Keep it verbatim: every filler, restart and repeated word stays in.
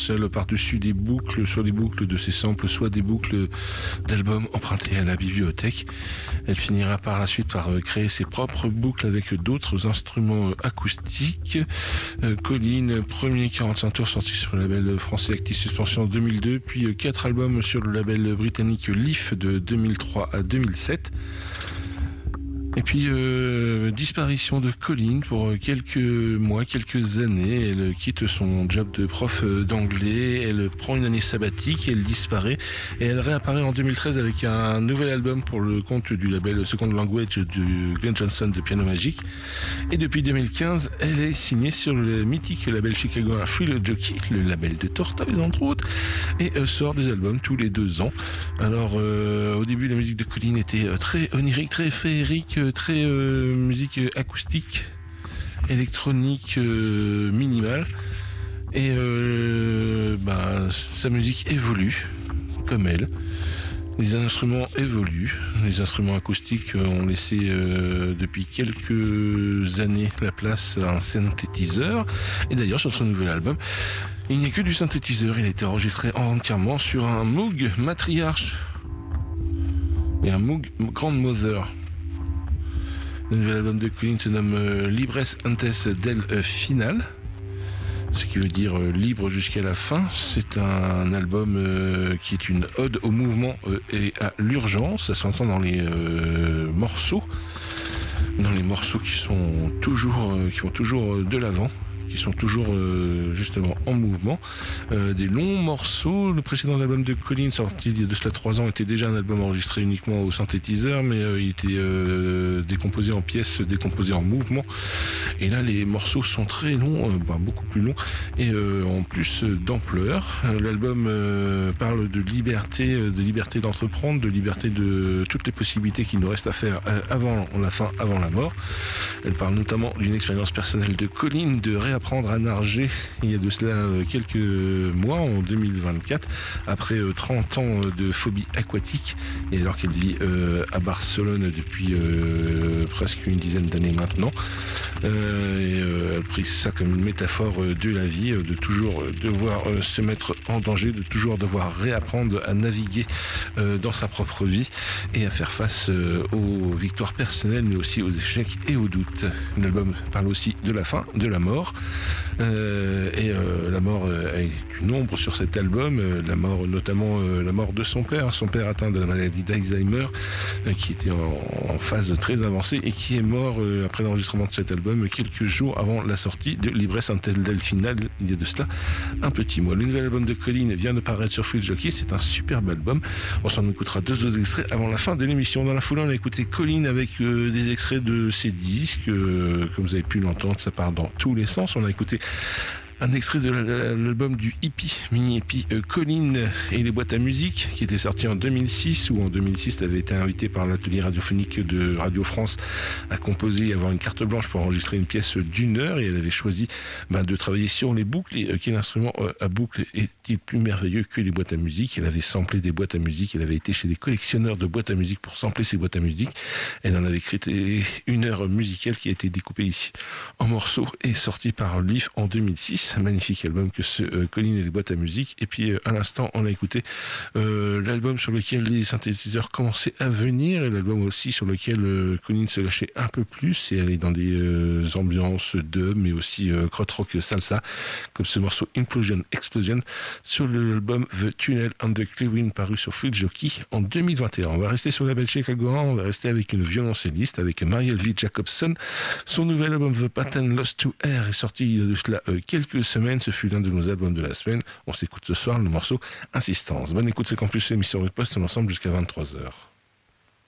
seule par-dessus des boucles, soit des boucles de ses samples, soit des boucles d'albums empruntés à la bibliothèque. Elle finira par la suite par créer ses propres boucles avec d'autres instruments acoustiques. Euh, Colline, premier quarante-cinq tours sorti sur le label français Active Suspension en deux mille deux, puis quatre albums sur le label britannique Leaf de deux mille trois à deux mille sept. Et puis, euh, disparition de Colline pour quelques mois, quelques années. Elle quitte son job de prof d'anglais, elle prend une année sabbatique, elle disparaît et elle réapparaît en deux mille treize avec un nouvel album pour le compte du label Second Language de Glenn Johnson de Piano Magic. Et depuis deux mille quinze, elle est signée sur le mythique label chicagoen Thrill Jockey, le label de Tortoise entre autres, et euh, sort des albums tous les deux ans. Alors, euh, au début, la musique de Colline était très onirique, très féerique, très euh, musique acoustique, électronique, euh, minimale. Et euh, bah, sa musique évolue, comme elle. Les instruments évoluent. Les instruments acoustiques ont laissé euh, depuis quelques années la place à un synthétiseur. Et d'ailleurs, sur son nouvel album, il n'y a que du synthétiseur. Il a été enregistré entièrement sur un Moog Matriarch et un Moog Grandmother. Le nouvel album de Colline se nomme euh, Libres Antes del euh, Final, ce qui veut dire euh, libre jusqu'à la fin. C'est un album euh, qui est une ode au mouvement euh, et à l'urgence. Ça s'entend dans les euh, morceaux, dans les morceaux qui sont toujours, euh, qui vont toujours euh, de l'avant, qui sont toujours euh, justement en mouvement. Euh, des longs morceaux. Le précédent album de Colline, sorti il y a de cela trois ans, était déjà un album enregistré uniquement au synthétiseur, mais euh, il était euh, décomposé en pièces, décomposé en mouvement. Et là, les morceaux sont très longs, euh, bah, beaucoup plus longs, et euh, en plus euh, d'ampleur. Euh, l'album euh, parle de liberté, euh, de liberté d'entreprendre, de liberté de toutes les possibilités qu'il nous reste à faire euh, avant la fin, avant la mort. Elle parle notamment d'une expérience personnelle de Colline, de réapprendre apprendre à nager il y a de cela quelques mois, en deux mille vingt-quatre, après trente ans de phobie aquatique, et alors qu'elle vit euh, à Barcelone depuis euh, presque une dizaine d'années maintenant. Euh, et, euh, elle a pris ça comme une métaphore de la vie, de toujours devoir euh, se mettre en danger, de toujours devoir réapprendre à naviguer euh, dans sa propre vie et à faire face euh, aux victoires personnelles, mais aussi aux échecs et aux doutes. L'album parle aussi de la fin, de la mort. Euh, et euh, la mort euh, est une ombre sur cet album, euh, la mort notamment euh, la mort de son père, son père atteint de la maladie d'Alzheimer, euh, qui était en, en phase très avancée et qui est mort euh, après l'enregistrement de cet album quelques jours avant la sortie de Libres Antes del Final, il y a de cela un petit mois. Le nouvel album de Colline vient de paraître sur Thrill Jockey, c'est un superbe album. On s'en écoutera deux autres extraits avant la fin de l'émission. Dans la foulée, on a écouté Colline avec euh, des extraits de ses disques, euh, comme vous avez pu l'entendre, ça part dans tous les sens. On a écouté un extrait de l'album du hippie, mini-hippie euh, Colline et les boîtes à musique, qui était sorti en deux mille six, où en deux mille six, elle avait été invitée par l'atelier radiophonique de Radio France à composer et avoir une carte blanche pour enregistrer une pièce d'une heure, et elle avait choisi ben, de travailler sur les boucles. Et euh, quel instrument euh, à boucle est-il plus merveilleux que les boîtes à musique? Elle avait samplé des boîtes à musique, elle avait été chez des collectionneurs de boîtes à musique pour sampler ces boîtes à musique. Elle en avait créé une heure musicale qui a été découpée ici en morceaux et sortie par Leaf en deux mille six. Un magnifique album que ce euh, Colline et les boîtes à musique. Et puis euh, à l'instant, on a écouté euh, l'album sur lequel les synthétiseurs commençaient à venir, et l'album aussi sur lequel euh, Colline se lâchait un peu plus, et elle est dans des euh, ambiances dub, mais aussi euh, krautrock salsa, comme ce morceau Implosion Explosion sur l'album The Tunnel and the Clearing, paru sur Thrill Jockey en deux mille vingt et un. On va rester sur le label chicagoan, on va rester avec une violoncelliste, avec Marielle V. Jacobson. Son nouvel album The Pattern Lost to Air est sorti il y a de cela euh, quelques semaine, ce fut l'un de nos albums de la semaine. On s'écoute ce soir le morceau Insistance. Bonne écoute, c'est Campus, émission Riposte, ensemble jusqu'à vingt-trois heures.